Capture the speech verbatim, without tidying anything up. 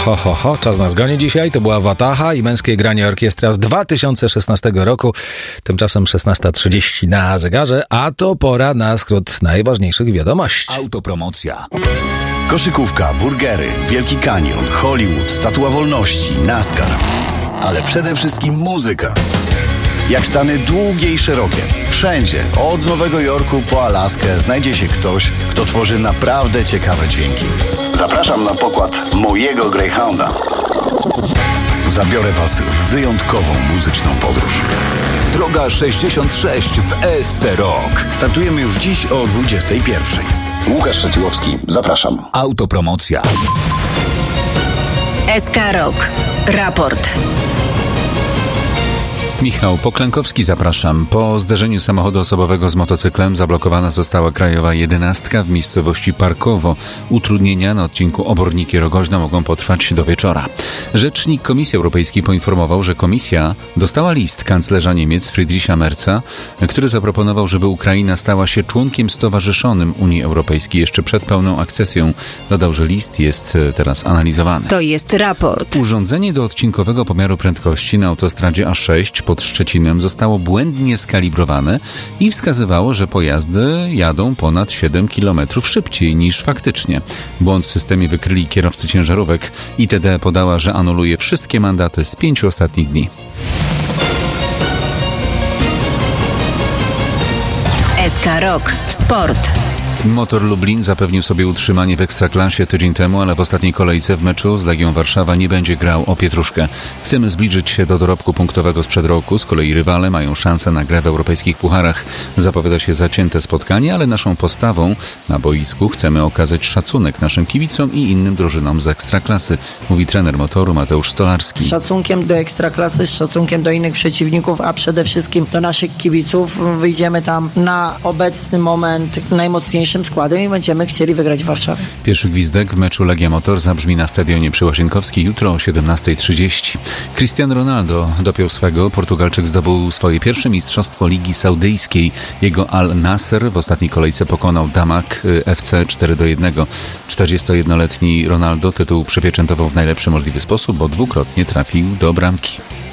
ho, ho, ho, czas nas goni dzisiaj. To była Wataha i męskie granie orkiestra z dwa tysiące szesnastego roku. Tymczasem szesnasta trzydzieści na zegarze, a to pora na skrót najważniejszych wiadomości. Autopromocja. Koszykówka, burgery, Wielki Kanion, Hollywood, Statua Wolności, NASCAR. Ale przede wszystkim muzyka. Jak Stany długie i szerokie. Wszędzie, od Nowego Jorku po Alaskę, znajdzie się ktoś, kto tworzy naprawdę ciekawe dźwięki. Zapraszam na pokład mojego Greyhounda. Zabiorę Was w wyjątkową muzyczną podróż. Droga sześćdziesiąt sześć w E S C Rock. Startujemy już dziś o dwudziestej pierwszej. Łukasz Szeciłowski, zapraszam. Autopromocja. S K Rock. Raport. Michał Poklękowski, zapraszam. Po zderzeniu samochodu osobowego z motocyklem zablokowana została krajowa jedenastka w miejscowości Parkowo. Utrudnienia na odcinku Oborniki-Rogoźna mogą potrwać do wieczora. Rzecznik Komisji Europejskiej poinformował, że Komisja dostała list kanclerza Niemiec Friedricha Merza, który zaproponował, żeby Ukraina stała się członkiem stowarzyszonym Unii Europejskiej jeszcze przed pełną akcesją. Dodał, że list jest teraz analizowany. To jest raport. Urządzenie do odcinkowego pomiaru prędkości na autostradzie A sześć pod Szczecinem zostało błędnie skalibrowane i wskazywało, że pojazdy jadą ponad siedem kilometrów szybciej niż faktycznie. Błąd w systemie wykryli kierowcy ciężarówek. I T D podała, że anuluje wszystkie mandaty z pięciu ostatnich dni. S K Rock. Sport. Motor Lublin zapewnił sobie utrzymanie w Ekstraklasie tydzień temu, ale w ostatniej kolejce w meczu z Legią Warszawa nie będzie grał o pietruszkę. Chcemy zbliżyć się do dorobku punktowego sprzed roku, z kolei rywale mają szansę na grę w europejskich pucharach. Zapowiada się zacięte spotkanie, ale naszą postawą na boisku chcemy okazać szacunek naszym kibicom i innym drużynom z Ekstraklasy, mówi trener Motoru Mateusz Stolarski. Z szacunkiem do Ekstraklasy, z szacunkiem do innych przeciwników, a przede wszystkim do naszych kibiców. Wyjdziemy tam na obecny moment najmocniejszy składem i będziemy chcieli wygrać w Warszawie. Pierwszy gwizdek w meczu Legia Motor zabrzmi na stadionie przy Łazienkowskiej jutro o siedemnasta trzydzieści. Cristiano Ronaldo dopiął swego. Portugalczyk zdobył swoje pierwsze mistrzostwo Ligi Saudyjskiej. Jego Al Nasser w ostatniej kolejce pokonał Damak F C cztery do jednego. czterdziestojednoletni Ronaldo tytuł przypieczętował w najlepszy możliwy sposób, bo dwukrotnie trafił do bramki.